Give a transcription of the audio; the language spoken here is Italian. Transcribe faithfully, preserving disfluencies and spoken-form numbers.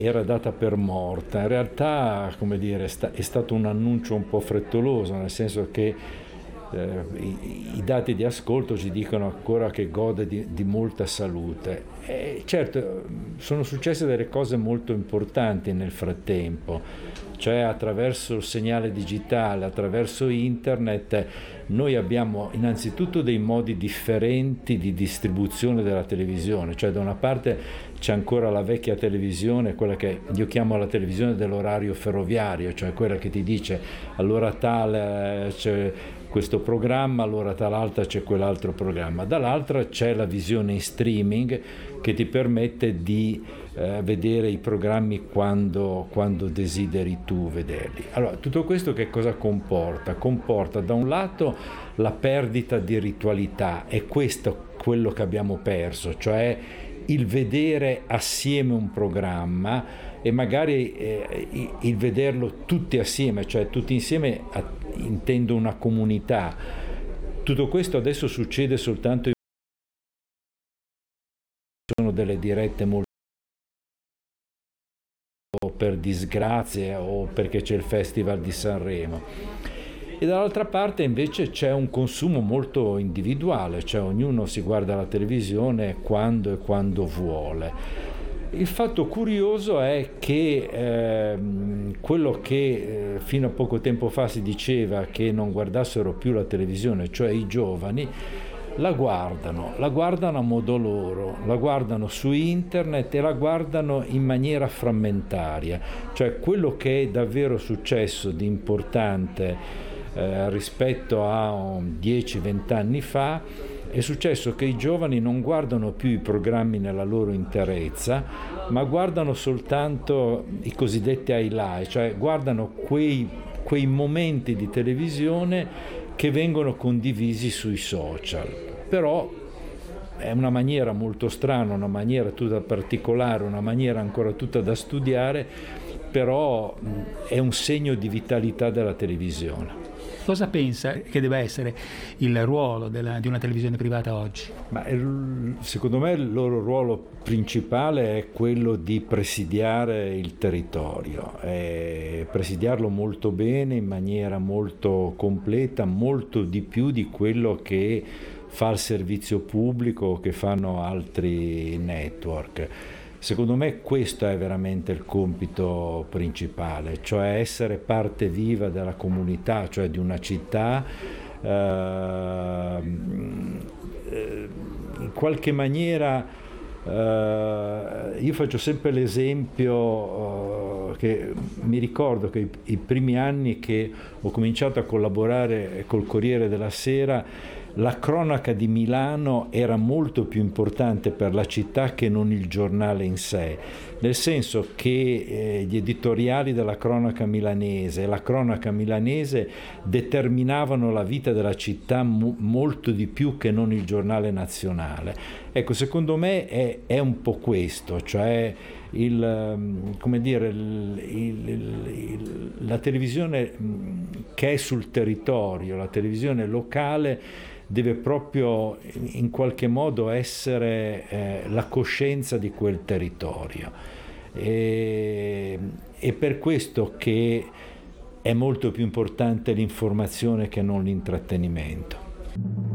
era data per morta. In realtà, come dire, è, sta- è stato un annuncio un po' frettoloso, nel senso che eh, i, i dati di ascolto ci dicono ancora che gode di, di molta salute. E certo, sono successe delle cose molto importanti nel frattempo, cioè attraverso il segnale digitale, attraverso internet, noi abbiamo innanzitutto dei modi differenti di distribuzione della televisione, cioè da una parte c'è ancora la vecchia televisione, quella che io chiamo la televisione dell'orario ferroviario, cioè quella che ti dice all'ora tale c'è questo programma, all'ora tal'altra c'è quell'altro programma. Dall'altra c'è la visione in streaming che ti permette di eh, vedere i programmi quando, quando desideri tu vederli. Allora, tutto questo che cosa comporta? Comporta da un lato la perdita di ritualità, e questo quello che abbiamo perso, cioè il vedere assieme un programma e magari eh, il vederlo tutti assieme, cioè tutti insieme a, intendo una comunità. Tutto questo adesso succede soltanto in sono delle dirette molto per disgrazia o perché c'è il Festival di Sanremo. E dall'altra parte invece c'è un consumo molto individuale, cioè ognuno si guarda la televisione quando e quando vuole. Il fatto curioso è che eh, quello che eh, fino a poco tempo fa si diceva che non guardassero più la televisione, cioè i giovani, la guardano, la guardano a modo loro, la guardano su internet e la guardano in maniera frammentaria, cioè quello che è davvero successo di importante eh, rispetto a dieci venti anni fa è successo che i giovani non guardano più i programmi nella loro interezza, ma guardano soltanto i cosiddetti highlight, cioè guardano quei, quei momenti di televisione che vengono condivisi sui social. Però è una maniera molto strana, una maniera tutta particolare, una maniera ancora tutta da studiare, però è un segno di vitalità della televisione. Cosa pensa che debba essere il ruolo della, di una televisione privata oggi? Ma secondo me il loro ruolo principale è quello di presidiare il territorio, e presidiarlo molto bene, in maniera molto completa, molto di più di quello che fa il servizio pubblico, che fanno altri network. Secondo me questo è veramente il compito principale, cioè essere parte viva della comunità, cioè di una città, eh, in qualche maniera. Eh, io faccio sempre l'esempio eh, che mi ricordo che i, i primi anni che ho cominciato a collaborare col Corriere della Sera, la cronaca di Milano era molto più importante per la città che non il giornale in sé, nel senso che eh, gli editoriali della cronaca milanese e la cronaca milanese determinavano la vita della città mo- molto di più che non il giornale nazionale. Ecco, secondo me è, è un po' questo, cioè il, come dire, il, il, il, la televisione che è sul territorio, la televisione locale, deve proprio in qualche modo essere eh, la coscienza di quel territorio. E, è per questo che è molto più importante l'informazione che non l'intrattenimento.